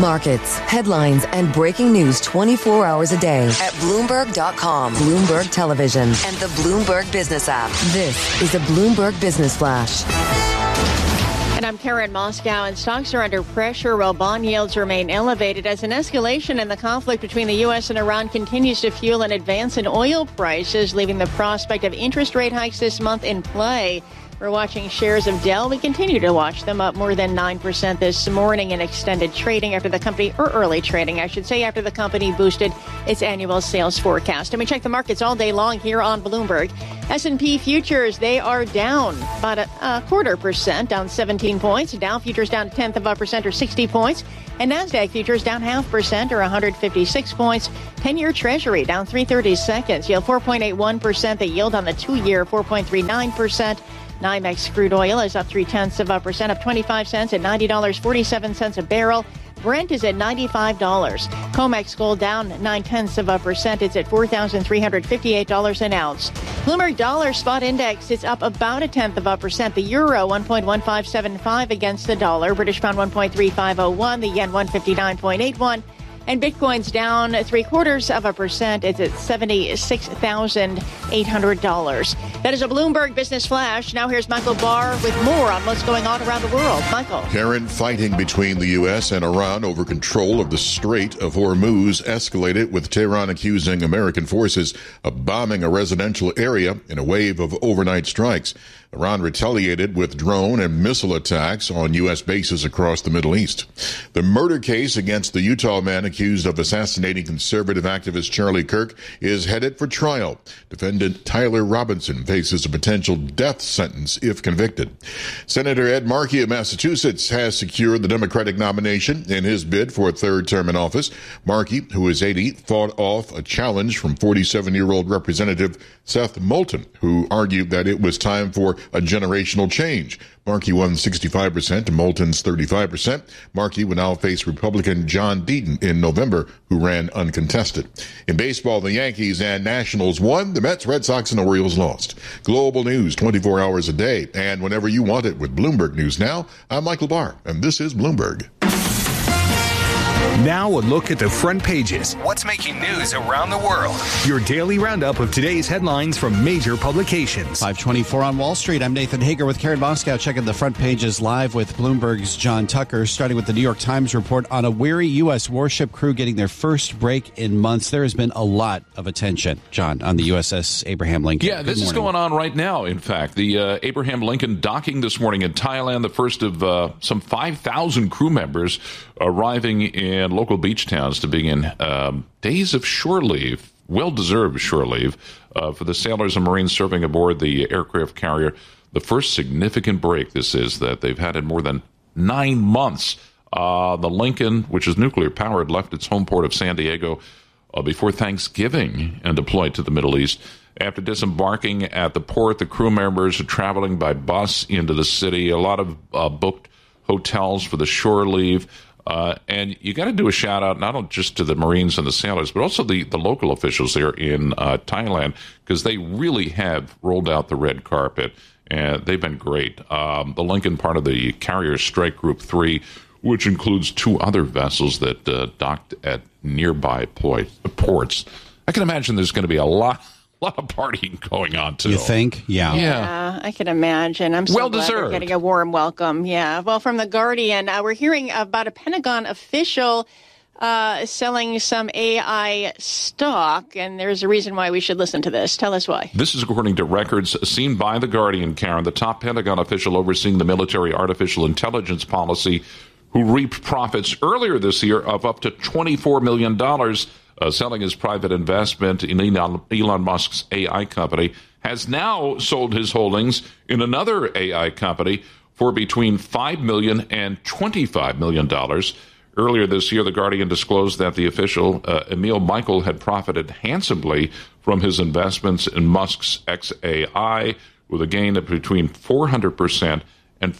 Markets, headlines, and breaking news 24 hours a day at Bloomberg.com, Bloomberg Television, and the Bloomberg Business app. This is the Bloomberg Business Flash. And I'm Karen Moscow, and stocks are under pressure while bond yields remain elevated as an escalation in the conflict between the U.S. and Iran continues to fuel an advance in oil prices, leaving the prospect of interest rate hikes this month in play. We're watching shares of Dell. We continue to watch them up more than 9% this morning in extended trading after the company, or early trading, I should say, after the company boosted its annual sales forecast. And we check the markets all day long here on Bloomberg. S&P futures, they are down about a 0.25%, down 17 points. Dow futures down 0.1% or 60 points. And NASDAQ futures down 0.5% or 156 points. 10-year Treasury down 3/32. Yield 4.81%. The yield on the 2-year 4.39%. NYMEX crude oil is up 0.3%, up 25 cents at $90.47 a barrel. Brent is at $95. COMEX gold down 0.9%. It's at $4,358 an ounce. Bloomberg Dollar Spot Index is up about 0.1%. The euro 1.1575 against the dollar. British pound 1.3501. The yen 159.81. And Bitcoin's down 0.75%. It's at $76,800. That is a Bloomberg Business Flash. Now here's Michael Barr with more on what's going on around the world. Michael. Karen, fighting between the U.S. and Iran over control of the Strait of Hormuz escalated, with Tehran accusing American forces of bombing a residential area in a wave of overnight strikes. Iran retaliated with drone and missile attacks on U.S. bases across the Middle East. The murder case against the Utah man accused of assassinating conservative activist Charlie Kirk is headed for trial. Defendant Tyler Robinson faces a potential death sentence if convicted. Senator Ed Markey of Massachusetts has secured the Democratic nomination in his bid for a third term in office. Markey, who is 80, fought off a challenge from 47-year-old Representative Seth Moulton, who argued that it was time for a generational change. Markey won 65% to Moulton's 35%. Markey will now face Republican John Deaton in November, who ran uncontested. In baseball, the Yankees and Nationals won. The Mets, Red Sox, and Orioles lost. Global news 24 hours a day and whenever you want it with Bloomberg News Now. I'm Michael Barr, and this is Bloomberg. Now a look at the front pages. What's making news around the world? Your daily roundup of today's headlines from major publications. 5:24 on Wall Street. I'm Nathan Hager with Karen Moscow, checking the front pages live with Bloomberg's John Tucker, starting with the New York Times report on a weary U.S. warship crew getting their first break in months. There has been a lot of attention, John, on the USS Abraham Lincoln. Yeah, this is going on right now, in fact. The Abraham Lincoln docking this morning in Thailand, the first of some 5,000 crew members arriving in local beach towns to begin days of shore leave, well-deserved shore leave, for the sailors and Marines serving aboard the aircraft carrier. The first significant break this is that they've had in more than 9 months. The Lincoln, which is nuclear-powered, left its home port of San Diego before Thanksgiving and deployed to the Middle East. After disembarking at the port, the crew members are traveling by bus into the city. A lot of booked hotels for the shore leave. And you got to do a shout out not just to the Marines and the sailors, but also the local officials there in Thailand, because they really have rolled out the red carpet, and they've been great. The Lincoln, part of the Carrier Strike Group 3, which includes 2 other vessels that docked at nearby ports. I can imagine there's going to be a lot of partying going on, too. You think? Yeah, I can imagine. I'm so glad they're getting a warm welcome. Yeah. Well, from The Guardian, we're hearing about a Pentagon official selling some AI stock, and there's a reason why we should listen to this. Tell us why. This is according to records seen by The Guardian, Karen, the top Pentagon official overseeing the military artificial intelligence policy, who reaped profits earlier this year of up to $24 million. Selling his private investment in Elon Musk's AI company, has now sold his holdings in another AI company for between $5 million and $25 million. Earlier this year, The Guardian disclosed that the official, Emil Michael, had profited handsomely from his investments in Musk's xAI, with a gain of between 400% and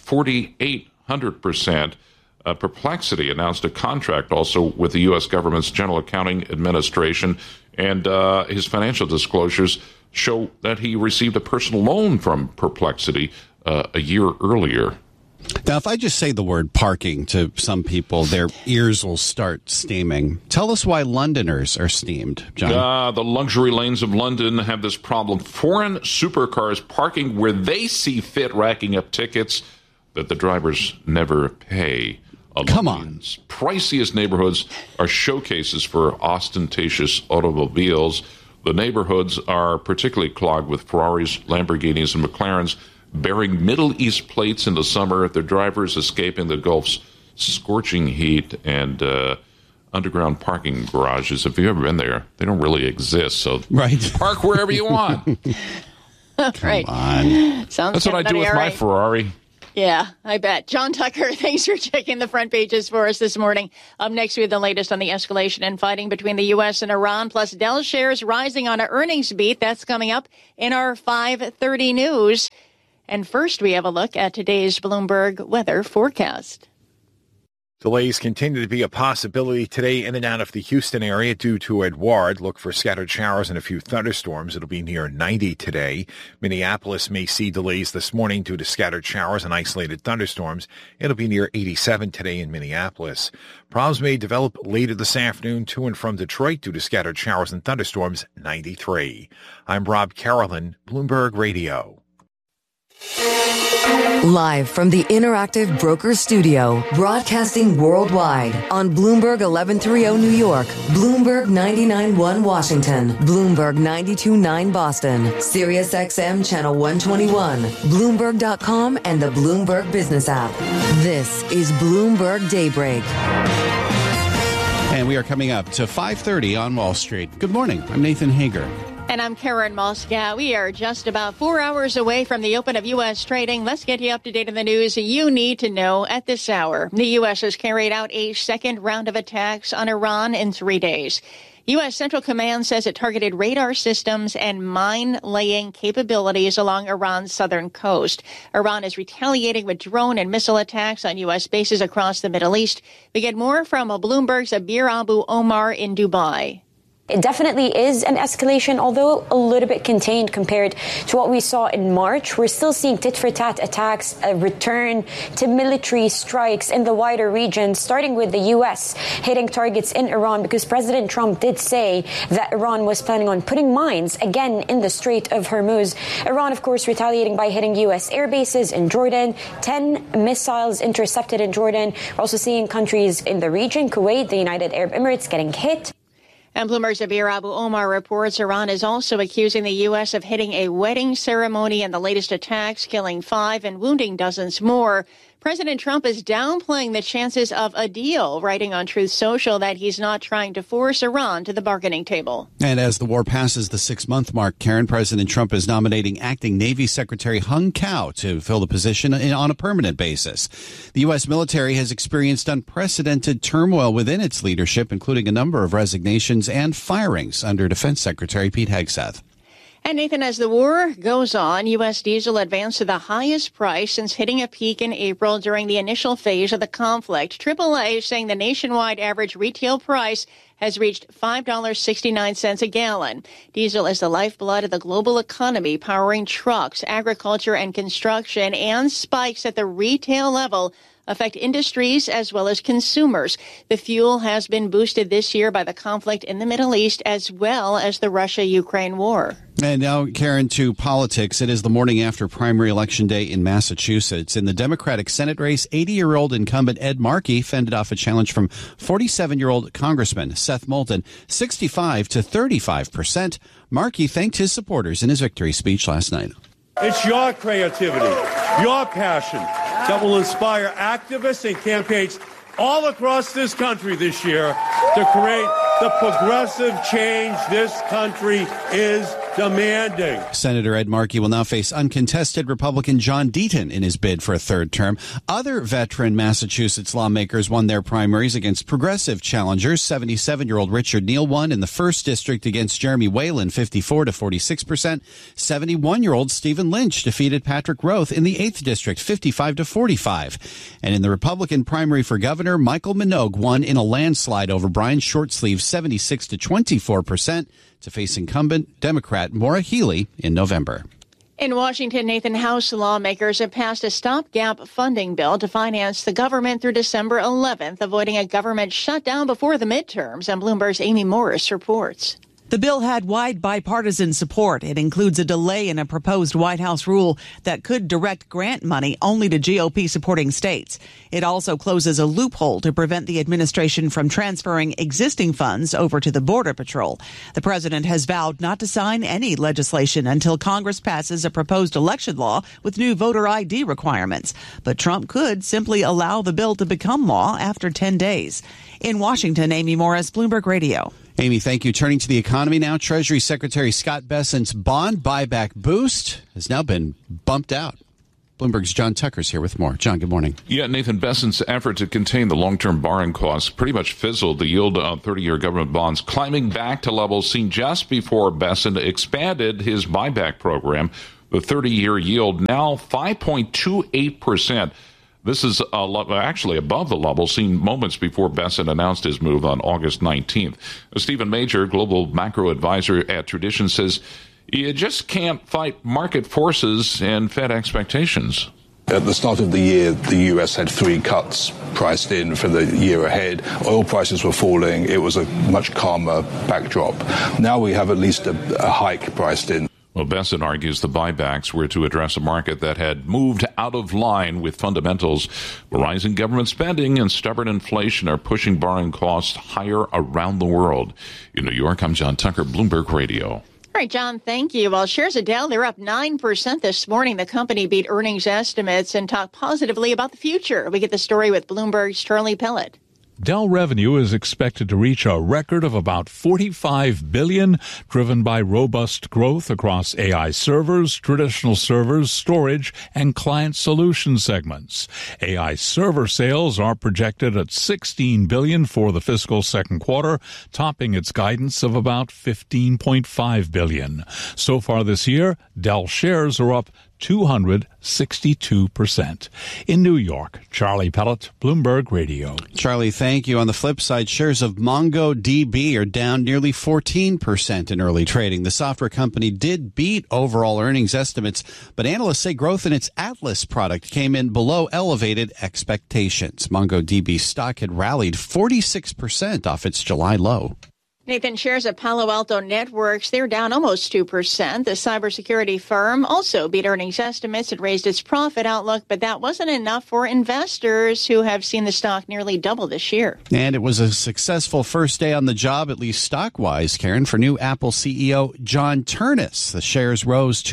4,800%. Perplexity announced a contract also with the U.S. government's General Accounting Administration, and his financial disclosures show that he received a personal loan from Perplexity a year earlier. Now, if I just say the word parking to some people, their ears will start steaming. Tell us why Londoners are steamed, John. The luxury lanes of London have this problem. Foreign supercars parking where they see fit, racking up tickets that the drivers never pay. Come on. London's priciest neighborhoods are showcases for ostentatious automobiles. The neighborhoods are particularly clogged with Ferraris, Lamborghinis, and McLarens bearing Middle East plates in the summer, their drivers escaping the Gulf's scorching heat, and underground parking garages. If you've ever been there, they don't really exist. So park wherever you want. Right. Come on. Sounds That's what I do with my Ferrari. Yeah, I bet. John Tucker, thanks for checking the front pages for us this morning. Up next, we have the latest on the escalation and fighting between the U.S. and Iran, plus Dell shares rising on an earnings beat. That's coming up in our 5:30 news. And first, we have a look at today's Bloomberg weather forecast. Delays continue to be a possibility today in and out of the Houston area due to Edouard. Look for scattered showers and a few thunderstorms. It'll be near 90 today. Minneapolis may see delays this morning due to scattered showers and isolated thunderstorms. It'll be near 87 today in Minneapolis. Problems may develop later this afternoon to and from Detroit due to scattered showers and thunderstorms, 93. I'm Rob Carolyn, Bloomberg Radio. Live from the Interactive Brokers Studio, broadcasting worldwide on Bloomberg 1130 New York, Bloomberg 99.1 Washington, Bloomberg 92.9 Boston, Sirius XM Channel 121, Bloomberg.com, and the Bloomberg Business app. This is Bloomberg Daybreak. And we are coming up to 5:30 on Wall Street. Good morning. I'm Nathan Hager. And I'm Karen Moscow. We are just about 4 hours away from the open of U.S. trading. Let's get you up to date on the news you need to know at this hour. The U.S. has carried out a second round of attacks on Iran in 3 days. U.S. Central Command says it targeted radar systems and mine-laying capabilities along Iran's southern coast. Iran is retaliating with drone and missile attacks on U.S. bases across the Middle East. We get more from Bloomberg's Abir Abu Omar in Dubai. It definitely is an escalation, although a little bit contained compared to what we saw in March. We're still seeing tit-for-tat attacks, a return to military strikes in the wider region, starting with the U.S. hitting targets in Iran, because President Trump did say that Iran was planning on putting mines again in the Strait of Hormuz. Iran, of course, retaliating by hitting U.S. air bases in Jordan, 10 missiles intercepted in Jordan. We're also seeing countries in the region, Kuwait, the United Arab Emirates, getting hit. And Bloomberg's Abir Abu Omar reports Iran is also accusing the U.S. of hitting a wedding ceremony in the latest attacks, killing 5 and wounding dozens more. President Trump is downplaying the chances of a deal, writing on Truth Social that he's not trying to force Iran to the bargaining table. And as the war passes the 6-month mark, Karen, President Trump is nominating acting Navy Secretary Hung Cao to fill the position on a permanent basis. The U.S. military has experienced unprecedented turmoil within its leadership, including a number of resignations and firings under Defense Secretary Pete Hegseth. And Nathan, as the war goes on, U.S. diesel advanced to the highest price since hitting a peak in April during the initial phase of the conflict. AAA is saying the nationwide average retail price has reached $5.69 a gallon. Diesel is the lifeblood of the global economy, powering trucks, agriculture, and construction, and spikes at the retail level affect industries as well as consumers. The fuel has been boosted this year by the conflict in the Middle East as well as the Russia-Ukraine war. And now, Karen, to politics. It is the morning after primary election day in Massachusetts. In the Democratic Senate race, 80-year-old incumbent Ed Markey fended off a challenge from 47-year-old Congressman Seth Moulton, 65 to 35%. Markey thanked his supporters in his victory speech last night. It's your creativity, your passion that will inspire activists and campaigns all across this country this year to create the progressive change this country is demanding. Senator Ed Markey will now face uncontested Republican John Deaton in his bid for a third term. Other veteran Massachusetts lawmakers won their primaries against progressive challengers. 77-year-old Richard Neal won in the 1st District against Jeremy Whalen, 54 to 46%. 71-year-old Stephen Lynch defeated Patrick Roth in the 8th District, 55 to 45. And in the Republican primary for governor, Michael Minogue won in a landslide over Brian Shortsleeve, 76 to 24%. to face incumbent Democrat Maura Healey in November. In Washington, Nathan, House lawmakers have passed a stopgap funding bill to finance the government through December 11th, avoiding a government shutdown before the midterms. And Bloomberg's Amy Morris reports. The bill had wide bipartisan support. It includes a delay in a proposed White House rule that could direct grant money only to GOP-supporting states. It also closes a loophole to prevent the administration from transferring existing funds over to the Border Patrol. The president has vowed not to sign any legislation until Congress passes a proposed election law with new voter ID requirements. But Trump could simply allow the bill to become law after 10 days. In Washington, Amy Morris, Bloomberg Radio. Amy, thank you. Turning to the economy now, Treasury Secretary Scott Bessent's bond buyback boost has now been bumped out. Bloomberg's John Tucker's here with more. John, good morning. Yeah, Nathan, Bessent's effort to contain the long-term borrowing costs pretty much fizzled. The yield on 30-year government bonds climbing back to levels seen just before Bessent expanded his buyback program. The 30-year yield now 5.28%. This is actually above the level seen moments before Bessent announced his move on August 19th. Stephen Major, global macro advisor at Tradition, says you just can't fight market forces and Fed expectations. At the start of the year, the U.S. had 3 cuts priced in for the year ahead. Oil prices were falling. It was a much calmer backdrop. Now we have at least a hike priced in. Well, Bessent argues the buybacks were to address a market that had moved out of line with fundamentals. Rising government spending and stubborn inflation are pushing borrowing costs higher around the world. In New York, I'm John Tucker, Bloomberg Radio. All right, John, thank you. Well, shares of Dell, they're up 9% this morning. The company beat earnings estimates and talked positively about the future. We get the story with Bloomberg's Charlie Pellet. Dell revenue is expected to reach a record of about $45 billion, driven by robust growth across AI servers, traditional servers, storage, and client solution segments. AI server sales are projected at $16 billion for the fiscal second quarter, topping its guidance of about $15.5 billion. So far this year, Dell shares are up 262%. In New York, Charlie Pellet, Bloomberg Radio. Charlie, thank you. On the flip side, shares of MongoDB are down nearly 14% in early trading. The software company did beat overall earnings estimates, but analysts say growth in its Atlas product came in below elevated expectations. MongoDB stock had rallied 46% off its July low. Nathan, shares of Palo Alto Networks, they're down almost 2%. The cybersecurity firm also beat earnings estimates and raised its profit outlook, but that wasn't enough for investors who have seen the stock nearly double this year. And it was a successful first day on the job, at least stock-wise, Karen, for new Apple CEO John Ternus. The shares rose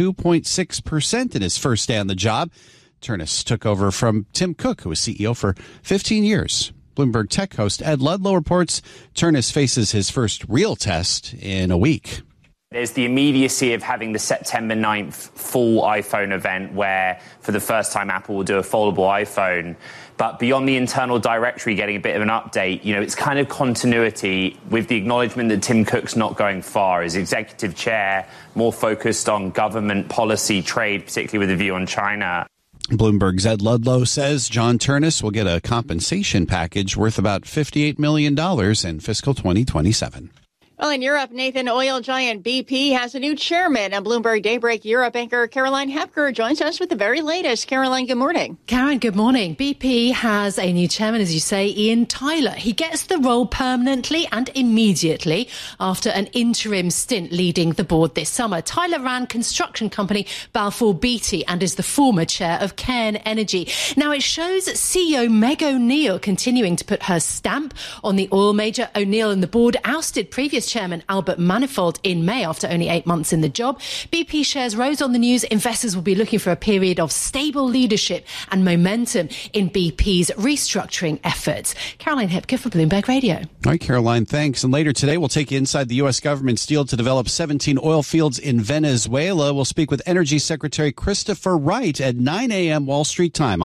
2.6% in his first day on the job. Ternus took over from Tim Cook, who was CEO for 15 years. Bloomberg Tech host Ed Ludlow reports Ternus faces his first real test in a week. There's the immediacy of having the September 9th full iPhone event where, for the first time, Apple will do a foldable iPhone. But beyond the internal directory getting a bit of an update, it's kind of continuity with the acknowledgement that Tim Cook's not going far as executive chair, more focused on government policy, trade, particularly with a view on China. Bloomberg's Ed Ludlow says John Ternus will get a compensation package worth about $58 million in fiscal 2027. Well, in Europe, Nathan, oil giant BP has a new chairman. And Bloomberg Daybreak Europe anchor Caroline Hepker joins us with the very latest. Caroline, good morning. Karen, good morning. BP has a new chairman, as you say, Ian Tyler. He gets the role permanently and immediately after an interim stint leading the board this summer. Tyler ran construction company Balfour Beatty and is the former chair of Cairn Energy. Now, it shows CEO Meg O'Neill continuing to put her stamp on the oil major. O'Neill and the board ousted previous chairman Albert Manifold in May after only 8 months in the job. BP shares rose on the news. Investors will be looking for a period of stable leadership and momentum in BP's restructuring efforts. Caroline Hepker for Bloomberg Radio. All right, Caroline, thanks. And later today, we'll take you inside the U.S. government's deal to develop 17 oil fields in Venezuela. We'll speak with Energy Secretary Christopher Wright at 9 a.m. Wall Street time.